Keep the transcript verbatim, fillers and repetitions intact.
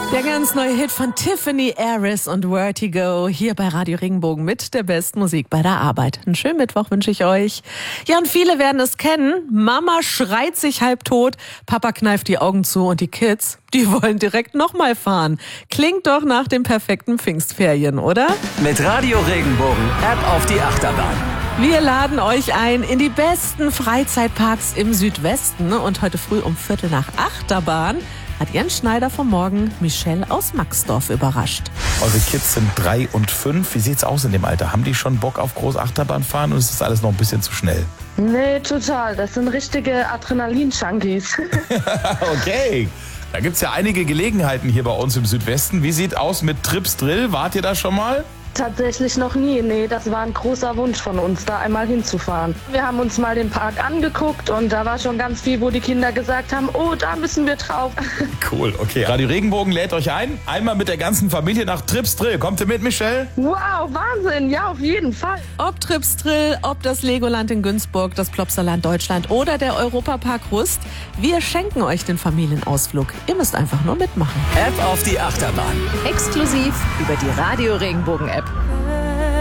Der ganz neue Hit von Tiffany Harris und Vertigo hier bei Radio Regenbogen mit der besten Musik bei der Arbeit. Einen schönen Mittwoch wünsche ich euch. Ja, und viele werden es kennen. Mama schreit sich halb tot, Papa kneift die Augen zu und die Kids, die wollen direkt nochmal fahren. Klingt doch nach den perfekten Pfingstferien, oder? Mit Radio Regenbogen, App auf die Achterbahn. Wir laden euch ein in die besten Freizeitparks im Südwesten. Und heute früh um Viertel nach Achterbahn hat Jens Schneider vom Morgen Michelle aus Maxdorf überrascht. Eure Kids sind drei und fünf. Wie sieht's aus in dem Alter? Haben die schon Bock auf Großachterbahn fahren oder ist das alles noch ein bisschen zu schnell? Nee, total. Das sind richtige Adrenalin-Junkies. Okay. Da gibt's ja einige Gelegenheiten hier bei uns im Südwesten. Wie sieht aus mit Trips Drill? Wart ihr da schon mal? Tatsächlich noch nie. Nee, das war ein großer Wunsch von uns, da einmal hinzufahren. Wir haben uns mal den Park angeguckt und da war schon ganz viel, wo die Kinder gesagt haben, oh, da müssen wir drauf. Cool, okay. Radio Regenbogen lädt euch ein. Einmal mit der ganzen Familie nach Trips Drill. Kommt ihr mit, Michelle? Wow, Wahnsinn. Ja, auf jeden Fall. Ob Trips Drill, ob das Legoland in Günzburg, das Plopsaland Deutschland oder der Europapark Rust, wir schenken euch den Familienausflug. Ihr müsst einfach nur mitmachen. App auf die Achterbahn. Exklusiv über die Radio Regenbogen App.